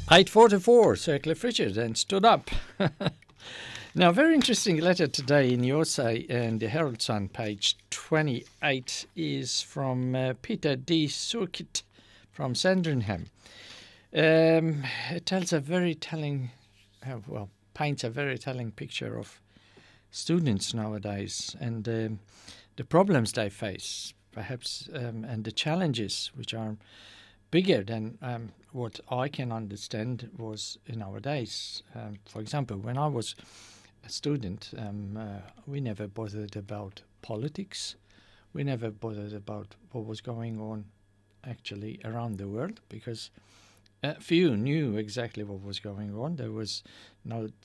8:44, Sir Cliff Richard, and stood up. Now, very interesting letter today in your say in the Herald Sun, page 28, is from Peter D. Surkit from Sandringham. It tells a very telling, paints a very telling picture of students nowadays and the problems they face, perhaps, and the challenges which are bigger than what I can understand was in our days. For example, when I was a student, we never bothered about politics. We never bothered about what was going on actually around the world because few knew exactly what was going on. There was no